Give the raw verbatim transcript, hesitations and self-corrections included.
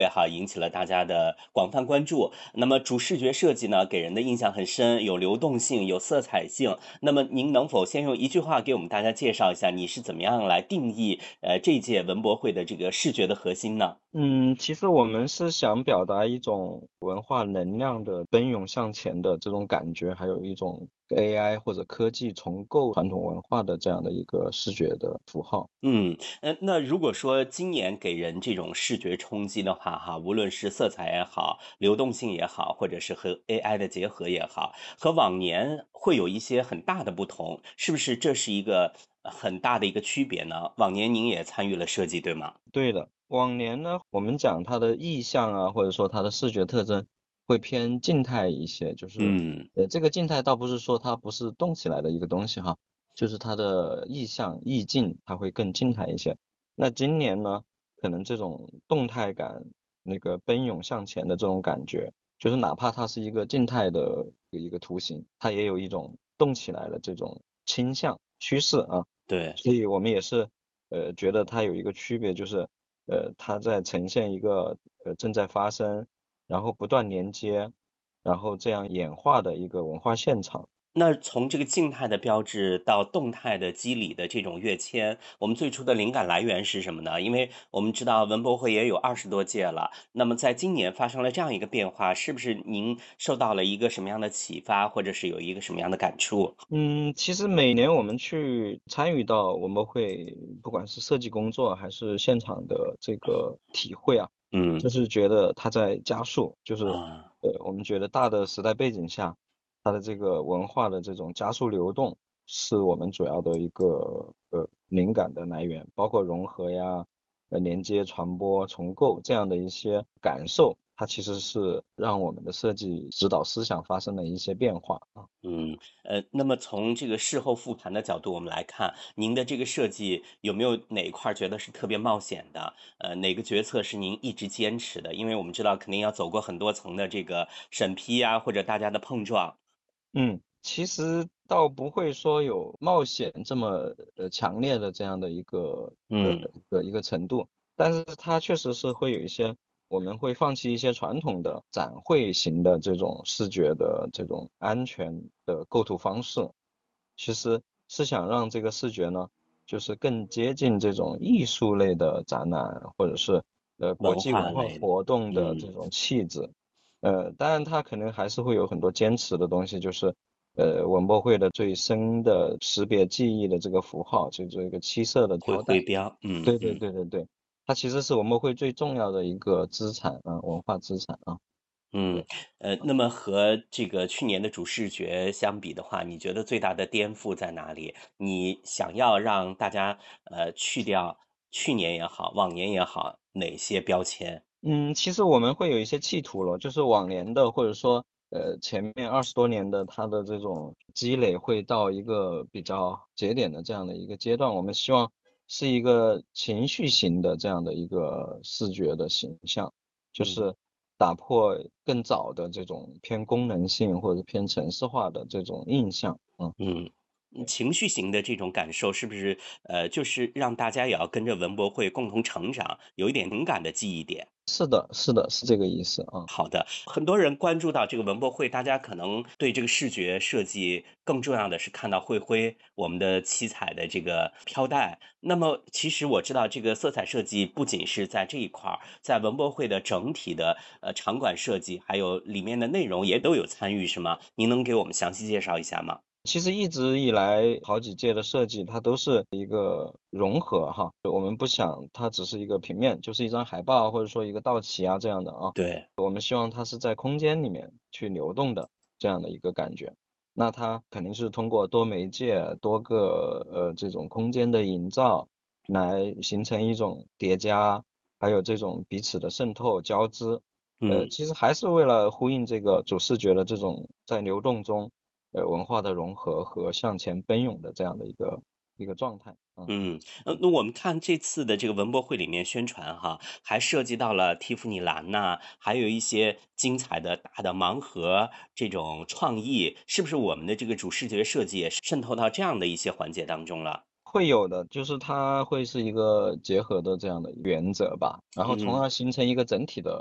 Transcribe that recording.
哈，引起了大家的广泛关注。那么主视觉设计呢，给人的印象很深，有流动性，有色彩性。那么您能否先用一句话给我们大家介绍一下，你是怎么样来定义呃这届文博会的这个视觉的核心呢？ 嗯，其实我们是想表达一种文化能量的奔涌向前的这种感觉，还有一种 A I 或者科技重构传统文化的这样的一个视觉的符号。 嗯，呃，那如果说今年给人这种视觉冲击的话，哈，无论是色彩也好，流动性也好，或者是和 A I 的结合也好，和往年会有一些很大的不同，是不是这是一个呃很大的一个区别呢？往年您也参与了设计，对吗？ 对的，往年呢，我们讲它的意象啊，或者说它的视觉特征会偏静态一些，就是嗯。 呃，这个静态倒不是说它不是动起来的一个东西哈，就是它的意象、意境它会更静态一些。那今年呢，可能这种动态感，那个奔涌向前的这种感觉，就是哪怕它是一个静态的一个图形，它也有一种动起来的这种倾向趋势啊。 对。 所以我们也是，呃，觉得它有一个区别，就是，呃，它在呈现一个呃正在发生，然后不断连接，然后这样演化的一个文化现场。 那从这个静态的标志到动态的肌理的这种跃迁，我们最初的灵感来源是什么呢？因为我们知道文博会也有二十多届了，那么在今年发生了这样一个变化，是不是您受到了一个什么样的启发，或者是有一个什么样的感触？ 嗯，其实每年我们去参与到文博会，不管是设计工作还是现场的这个体会啊，就嗯。 是觉得它在加速，就是， 啊。 呃，我们觉得大的时代背景下，它的这个文化的这种加速流动，是我们主要的一个呃灵感的来源，包括融合呀、呃连接、传播、重构这样的一些感受，它其实是让我们的设计指导思想发生了一些变化啊。 嗯，呃，那么从这个事后复盘的角度，我们来看，您的这个设计有没有哪一块儿觉得是特别冒险的？呃，哪个决策是您一直坚持的？因为我们知道肯定要走过很多层的这个审批呀，或者大家的碰撞。 嗯，其实倒不会说有冒险这么呃强烈的这样的一个呃嗯。 一个一个程度，但是它确实是会有一些我们会放弃一些传统的展会型的这种视觉的这种安全的构图方式，其实是想让这个视觉呢，就是更接近这种艺术类的展览，或者是呃国文际文化化类的。 活动的这嗯。 种气质。呃，当然它可能还是会有很多坚持的东西，就是呃文博会的最深的识别记忆的这个符号，就这个七色的会条带。 徽标。嗯对对嗯。 对对对，它其实是文博会最重要的一个资产啊，文化资产啊。 嗯， 对。 呃，那么和这个去年的主视觉相比的话，你觉得最大的颠覆在哪里？你想要让大家呃去掉去年也好，往年也好，哪些标签？ 嗯，其实我们会有一些企图了，就是往年的或者说，呃，前面二十多年的它的这种积累会到一个比较节点的这样的一个阶段，我们希望是一个情绪型的这样的一个视觉的形象，就嗯。 是打破更早的这种偏功能性或者偏程式化的这种印象。嗯。 嗯，嗯情绪型的这种感受是不是呃，就是让大家也要跟着文博会共同成长，有一点情感的记忆点？ 是的，是的，是这个意思啊。 好的，很多人关注到这个文博会，大家可能对这个视觉设计更重要的是看到会徽，我们的七彩的这个飘带。那么，其实我知道这个色彩设计不仅是在这一块儿，在文博会的整体的呃场馆设计，还有里面的内容也都有参与，是吗？您能给我们详细介绍一下吗？ 其实一直以来，好几届的设计，它都是一个融合哈。我们不想它只是一个平面，就是一张海报或者说一个道旗啊这样的啊。 对。 我们希望它是在空间里面去流动的这样的一个感觉。那它肯定是通过多媒介、多个呃这种空间的营造，来形成一种叠加，还有这种彼此的渗透交织。呃， 嗯。 其实还是为了呼应这个主视觉的这种在流动中。呃，文化的融合和向前奔涌的这样的一个一个状态。嗯。 嗯，呃，那我们看这次的这个文博会里面宣传哈，还涉及到了蒂芙尼蓝呐，还有一些精彩的大的盲盒这种创意，是不是我们的这个主视觉设计也渗透到这样的一些环节当中了？ 会有的，就是它会是一个结合的这样的原则吧，然后从嗯。 而形成一个整体的